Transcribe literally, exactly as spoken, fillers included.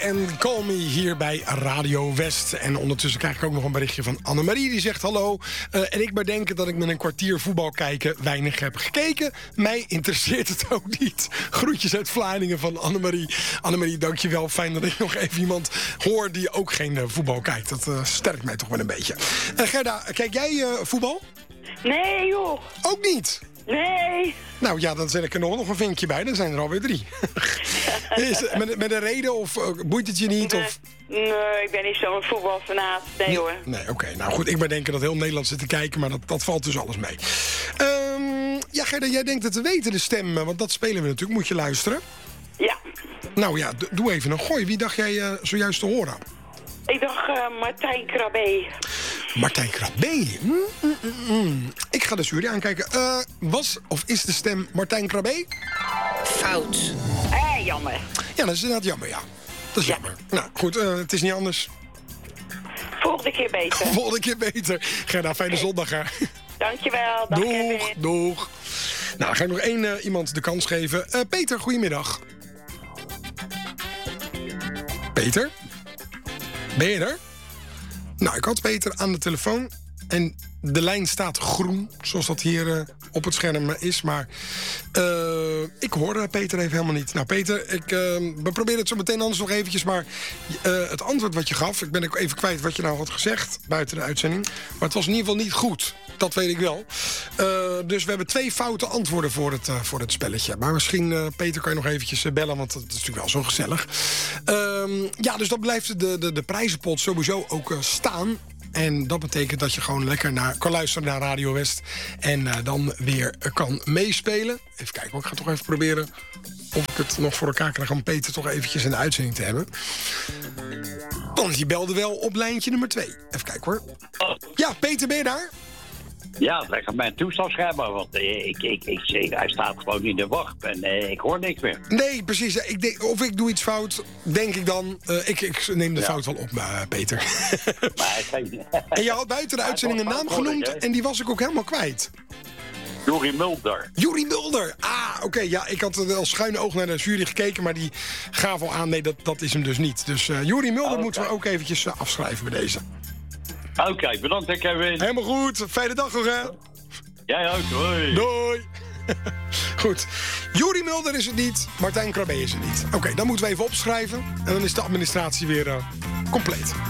en Call Me hier bij Radio West. En ondertussen krijg ik ook nog een berichtje van Annemarie. Die zegt hallo. Uh, en ik bedenk dat ik met een kwartier voetbal kijken weinig heb gekeken. Mij interesseert het ook niet. Groetjes uit Vlaardingen van Annemarie. Annemarie, dankjewel. Fijn dat ik nog even iemand hoor die ook geen uh, voetbal kijkt. Dat uh, sterkt mij toch wel een beetje. Uh, Gerda, kijk jij uh, voetbal? Nee, joh. Ook niet? Nee. Nou ja, dan zet ik er nog, nog een vinkje bij. Dan zijn er alweer drie. Is het met, met een reden of uh, boeit het je niet? Nee, of? nee, ik ben niet zo'n voetbalfanaat. Nee, nee hoor. Nee, oké. Okay. Nou goed, ik ben denken dat heel Nederland zit te kijken, maar dat, dat valt dus alles mee. Um, ja, Gerda, jij denkt het te weten, de stem, want dat spelen we natuurlijk. Moet je luisteren? Ja. Nou ja, d- doe even een gooi. Wie dacht jij uh, zojuist te horen? Ik dacht uh, Martijn Krabbe. Martijn Krabbe? Mm, mm, mm. Ik ga de jury aankijken. Uh, was of is de stem Martijn Krabbe? Fout. Eh, jammer. Ja, dat is inderdaad jammer, ja. Dat is ja. jammer. Nou, goed, uh, het is niet anders. Volgende keer beter. Volgende keer beter. Gerda, fijne zondag, hè. Dankjewel. Dag, doeg, Kevin. doeg. Nou, ga ik nog één uh, iemand de kans geven. Uh, Peter, goedemiddag. Peter? Ben je er? Nou, ik had Peter aan de telefoon. En de lijn staat groen, zoals dat hier uh, op het scherm is. Maar uh, ik hoorde Peter even helemaal niet. Nou, Peter, ik, uh, we proberen het zo meteen anders nog eventjes. Maar uh, het antwoord wat je gaf, ik ben ook even kwijt wat je nou had gezegd buiten de uitzending. Maar het was in ieder geval niet goed. Dat weet ik wel. Uh, dus we hebben twee foute antwoorden voor het, uh, voor het spelletje. Maar misschien, uh, Peter, kan je nog eventjes uh, bellen, want dat is natuurlijk wel zo gezellig. Uh, ja, dus dat blijft de, de, de prijzenpot sowieso ook uh, staan. En dat betekent dat je gewoon lekker naar, kan luisteren naar Radio West. En uh, dan weer uh, kan meespelen. Even kijken, hoor. Ik ga toch even proberen of ik het nog voor elkaar krijg om Peter toch eventjes in de uitzending te hebben. Want die belde wel op lijntje nummer twee. Even kijken hoor. Ja, Peter, ben je daar? Ja, leg op mijn toestelsscherm, want uh, ik, ik, ik, ik, hij staat gewoon in de wacht en uh, ik hoor niks meer. Nee, precies. Ik denk, of ik doe iets fout, denk ik dan. Uh, ik, ik neem de ja. fout wel op, uh, Peter. Maar geen... En je had buiten de uitzending een naam genoemd en die was ik ook helemaal kwijt. Juri Mulder. Juri Mulder. Ah, oké. Okay, ja, ik had als schuine oog naar de jury gekeken, maar die gaf al aan, nee, dat, dat is hem dus niet. Dus uh, Juri Mulder okay. moeten we ook eventjes uh, afschrijven bij deze. Oké, okay, bedankt Kevin. Helemaal goed. Fijne dag nog, hè? Jij ook, doei. Doei. Goed. Juri Mulder is het niet, Martijn Krabbe is het niet. Oké, okay, dan moeten we even opschrijven. En dan is de administratie weer uh, compleet.